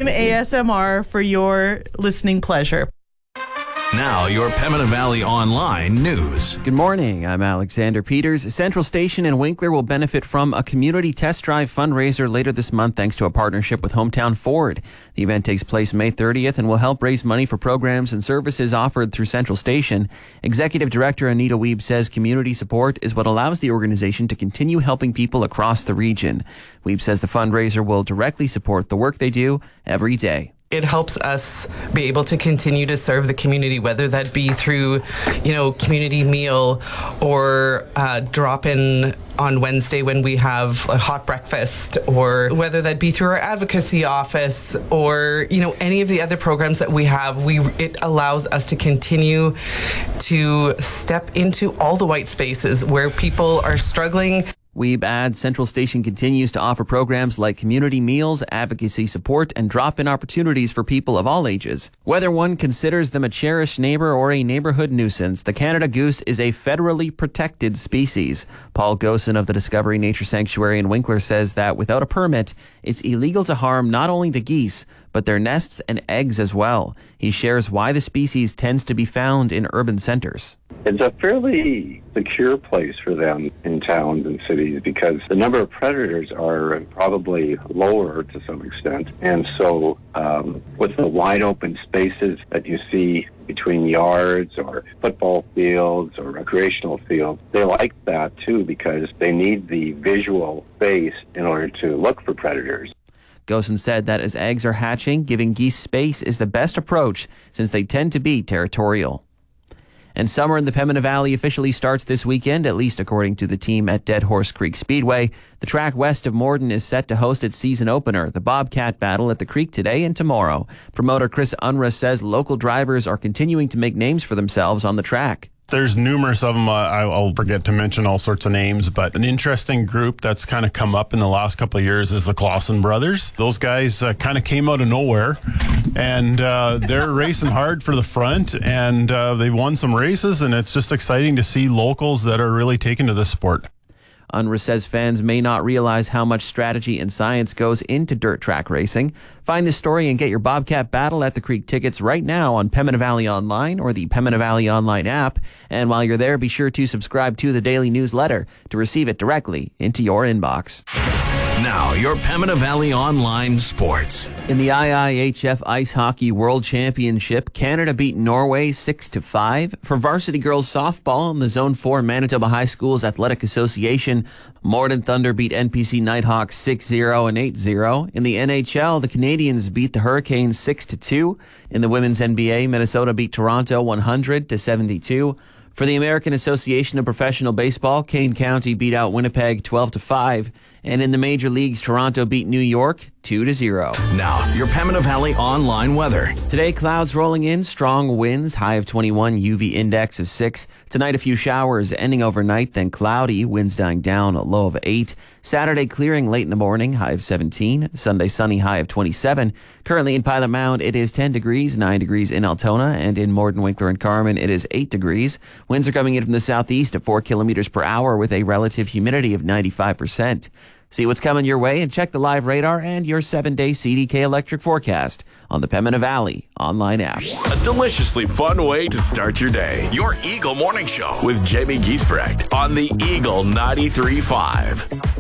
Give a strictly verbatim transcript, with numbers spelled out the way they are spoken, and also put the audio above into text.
A S M R for your listening pleasure. Now, your Pembina Valley Online news. Good morning. I'm Alexander Peters. Central Station in Winkler will benefit from a community test drive fundraiser later this month thanks to a partnership with Hometown Ford. The event takes place May thirtieth and will help raise money for programs and services offered through Central Station. Executive Director Anita Wiebe says community support is what allows the organization to continue helping people across the region. Wiebe says the fundraiser will directly support the work they do every day. It helps us be able to continue to serve the community, whether that be through, you know, community meal or uh, drop in on Wednesday when we have a hot breakfast, or whether that be through our advocacy office or, you know, any of the other programs that we have. We it allows us to continue to step into all the white spaces where people are struggling. Wiebe adds Central Station continues to offer programs like community meals, advocacy support, and drop-in opportunities for people of all ages. Whether one considers them a cherished neighbor or a neighborhood nuisance, the Canada goose is a federally protected species. Paul Gosen of the Discovery Nature Sanctuary in Winkler says that without a permit, it's illegal to harm not only the geese, but their nests and eggs as well. He shares why the species tends to be found in urban centers. It's a fairly secure place for them in towns and cities because the number of predators are probably lower to some extent. And so um, with the wide open spaces that you see between yards or football fields or recreational fields, they like that too because they need the visual space in order to look for predators. Gosen said that as eggs are hatching, giving geese space is the best approach since they tend to be territorial. And summer in the Pembina Valley officially starts this weekend, at least according to the team at Dead Horse Creek Speedway. The track west of Morden is set to host its season opener, the Bobcat Battle at the Creek, today and tomorrow. Promoter Chris Unruh says local drivers are continuing to make names for themselves on the track. There's numerous of them. Uh, I'll forget to mention all sorts of names, but an interesting group that's kind of come up in the last couple of years is the Clausen brothers. Those guys uh, kind of came out of nowhere, and uh, they're racing hard for the front, and uh, they've won some races, and it's just exciting to see locals that are really taken to this sport. Unruh says fans may not realize how much strategy and science goes into dirt track racing. Find this story and get your Bobcat Battle at the Creek tickets right now on Pembina Valley Online or the Pembina Valley Online app. And while you're there, be sure to subscribe to the daily newsletter to receive it directly into your inbox. Now, your Pembina Valley Online sports. In the I I H F Ice Hockey World Championship, Canada beat Norway six to five. For varsity girls softball in the Zone four Manitoba High Schools Athletic Association, Morden Thunder beat N P C Nighthawks six zero and eight zero. In the N H L, the Canadians beat the Hurricanes six to two. In the women's N B A, Minnesota beat Toronto one hundred to seventy-two. For the American Association of Professional Baseball, Kane County beat out Winnipeg twelve to five. And in the major leagues, Toronto beat New York two to zero. Now, your Pembina Valley Online weather. Today, clouds rolling in, strong winds, high of twenty-one, U V index of six. Tonight, a few showers ending overnight, then cloudy, winds dying down, a low of eight. Saturday, clearing late in the morning, high of seventeen. Sunday, sunny, high of twenty-seven. Currently in Pilot Mound, it is ten degrees, nine degrees in Altona, and in Morden, Winkler, and Carman, it is eight degrees. Winds are coming in from the southeast at four kilometers per hour with a relative humidity of ninety-five percent. See what's coming your way and check the live radar and your seven-day C D K electric forecast on the Pembina Valley Online app. A deliciously fun way to start your day. Your Eagle Morning Show with Jamie Giesbrecht on the Eagle ninety-three point five.